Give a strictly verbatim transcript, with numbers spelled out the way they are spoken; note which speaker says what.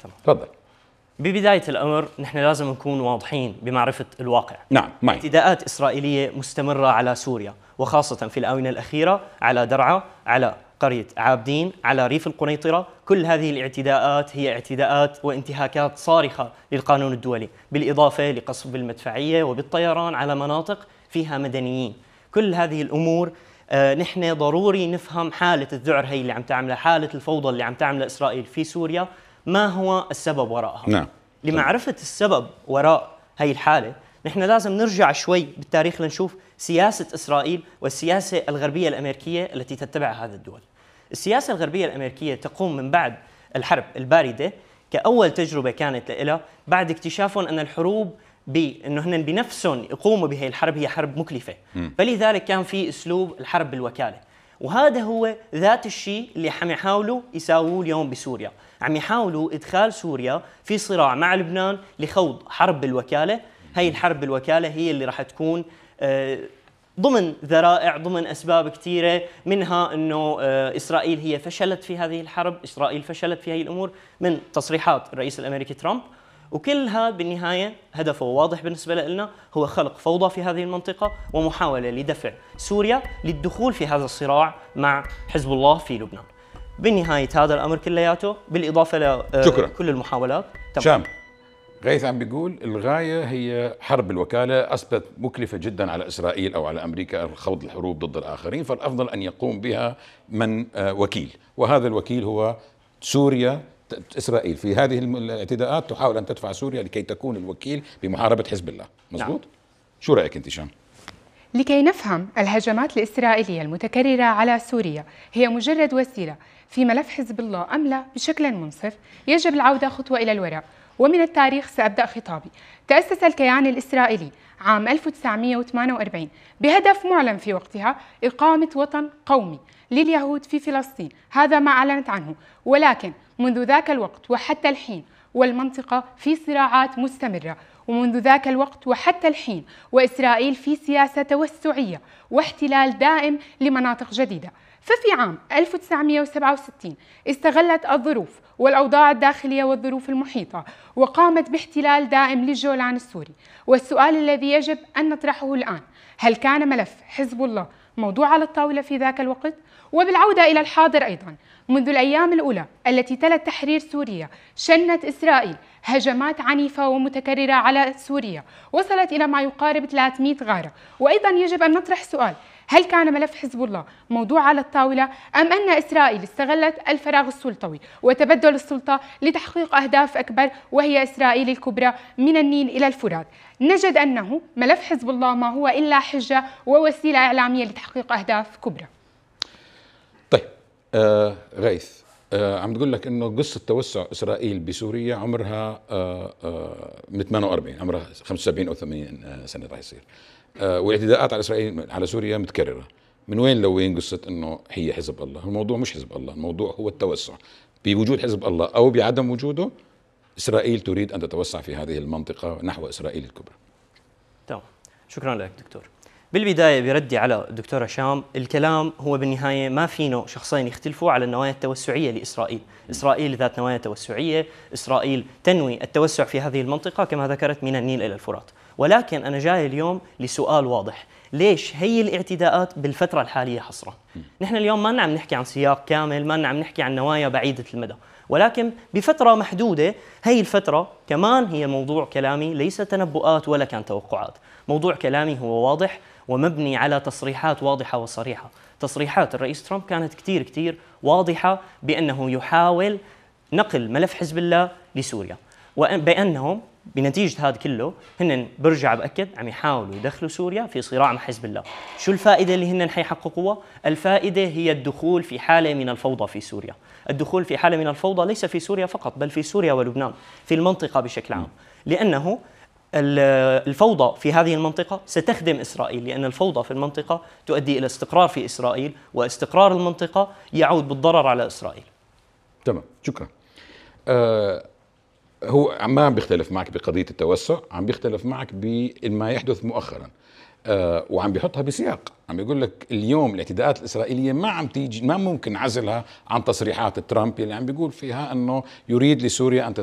Speaker 1: تفضل.
Speaker 2: ببداية الأمر نحن لازم نكون واضحين بمعرفة الواقع.
Speaker 1: نعم معي.
Speaker 2: اعتداءات إسرائيلية مستمرة على سوريا، وخاصة في الآونة الأخيرة على درعا، على قرية عابدين، على ريف القنيطرة. كل هذه الاعتداءات هي اعتداءات وانتهاكات صارخة للقانون الدولي، بالإضافة لقصف بالمدفعية وبالطيران على مناطق فيها مدنيين. كل هذه الأمور آه نحن ضروري نفهم حالة الذعر هي اللي عم تعملها، حالة الفوضى اللي عم تعملها إسرائيل في سوريا، ما هو السبب وراءها.
Speaker 1: نعم.
Speaker 2: لمعرفة السبب وراء هي الحالة نحن لازم نرجع شوي بالتاريخ لنشوف سياسة إسرائيل والسياسة الغربية الأمريكية التي تتبعها هذه الدول. السياسة الغربية الأمريكية تقوم من بعد الحرب الباردة كأول تجربة كانت لها بعد اكتشافهم أن الحروب بأنه هن بنفسهم يقوموا بهي الحرب هي حرب مكلفة، م. فلذلك كان في أسلوب الحرب بالوكالة، وهذا هو ذات الشيء اللي عم يحاولوا يساووه اليوم بسوريا. عم يحاولوا إدخال سوريا في صراع مع لبنان لخوض حرب بالوكالة. هي الحرب بالوكالة هي اللي راح تكون ضمن ذرائع، ضمن أسباب كثيرة، منها أنه إسرائيل هي فشلت في هذه الحرب، إسرائيل فشلت في هذه الأمور من تصريحات الرئيس الأمريكي ترامب. وكلها بالنهاية هدفه واضح بالنسبة لنا، هو خلق فوضى في هذه المنطقة ومحاولة لدفع سوريا للدخول في هذا الصراع مع حزب الله في لبنان. بنهاية هذا الأمر كلياته بالإضافة لكل المحاولات.
Speaker 1: شام غيث عم بيقول الغاية هي حرب الوكالة، أثبت مكلفة جدا على إسرائيل أو على أمريكا خوض الحروب ضد الآخرين، فالأفضل أن يقوم بها من وكيل، وهذا الوكيل هو سوريا. إسرائيل في هذه الاعتداءات تحاول أن تدفع سوريا لكي تكون الوكيل بمحاربة حزب الله. مزبوط؟ نعم. شو رأيك أنت شام؟
Speaker 3: لكي نفهم الهجمات الإسرائيلية المتكررة على سوريا هي مجرد وسيلة في ملف حزب الله أم لا بشكل منصف، يجب العودة خطوة إلى الوراء. ومن التاريخ سأبدأ خطابي. تأسس الكيان الإسرائيلي عام ألف وتسعمئة وثمانية وأربعين بهدف معلن في وقتها إقامة وطن قومي لليهود في فلسطين، هذا ما أعلنت عنه. ولكن منذ ذاك الوقت وحتى الحين والمنطقة في صراعات مستمرة، ومنذ ذاك الوقت وحتى الحين وإسرائيل في سياسة توسعية واحتلال دائم لمناطق جديدة. ففي عام ألف وتسعمئة وسبعة وستين استغلت الظروف والأوضاع الداخلية والظروف المحيطة وقامت باحتلال دائم للجولان السوري. والسؤال الذي يجب أن نطرحه الآن، هل كان ملف حزب الله موضوع على الطاولة في ذاك الوقت؟ وبالعودة إلى الحاضر أيضا، منذ الأيام الأولى التي تلت تحرير سوريا شنت إسرائيل هجمات عنيفة ومتكررة على سوريا وصلت إلى ما يقارب ثلاثمئة غارة. وأيضا يجب أن نطرح سؤال، هل كان ملف حزب الله موضوع على الطاولة أم أن إسرائيل استغلت الفراغ السلطوي وتبدل السلطة لتحقيق أهداف أكبر وهي إسرائيل الكبرى من النيل إلى الفرات؟ نجد أنه ملف حزب الله ما هو إلا حجة ووسيلة إعلامية لتحقيق أهداف كبرى.
Speaker 1: طيب آه غيث، آه عم تقول لك انه قصه توسع اسرائيل بسوريا عمرها آه آه من ثمانية وأربعين، عمرها خمسة وسبعين او ثمانين سنه راح يصير، آه واعتداءات على اسرائيل على سوريا متكرره. من وين لوين قصه انه هي حزب الله؟ الموضوع مش حزب الله، الموضوع هو التوسع. بوجود حزب الله او بعدم وجوده، اسرائيل تريد ان تتوسع في هذه المنطقه نحو اسرائيل الكبرى.
Speaker 2: تمام، شكرا لك دكتور. بالبداية بردي على الدكتور هشام، الكلام هو بالنهاية ما فينه شخصين يختلفوا على النوايا التوسعية لإسرائيل. إسرائيل ذات نوايا توسعية، إسرائيل تنوي التوسع في هذه المنطقة كما ذكرت من النيل إلى الفرات. ولكن أنا جاي اليوم لسؤال واضح، ليش هي الاعتداءات بالفترة الحالية حصرا؟ نحن اليوم ما عم نحكي عن سياق كامل، ما عم نحكي عن نوايا بعيدة المدى، ولكن بفترة محدودة. هي الفترة كمان هي موضوع كلامي ليس تنبؤات ولا كان توقعات، موضوع كلامي هو واضح ومبني على تصريحات واضحة وصريحة. تصريحات الرئيس ترامب كانت كتير كتير واضحة بأنه يحاول نقل ملف حزب الله لسوريا، وبأنهم بنتيجة هذا كله هن برجع بأكد عم يحاولوا يدخلوا سوريا في صراع مع حزب الله. شو الفائدة اللي هن حيحققوها؟ الفائدة هي الدخول في حالة من الفوضى في سوريا. الدخول في حالة من الفوضى ليس في سوريا فقط، بل في سوريا ولبنان، في المنطقة بشكل عام، لأنه الفوضى في هذه المنطقة ستخدم إسرائيل، لأن الفوضى في المنطقة تؤدي إلى استقرار في إسرائيل، واستقرار المنطقة يعود بالضرر على إسرائيل.
Speaker 1: تمام، شكرا. آه هو ما عم بيختلف معك بقضية التوسع، عم بيختلف معك بما يحدث مؤخرا، آه وعم بيحطها بسياق. عم بيقول لك اليوم الاعتداءات الإسرائيلية ما عم تيجي، ما ممكن عزلها عن تصريحات ترامب اللي عم بيقول فيها أنه يريد لسوريا أن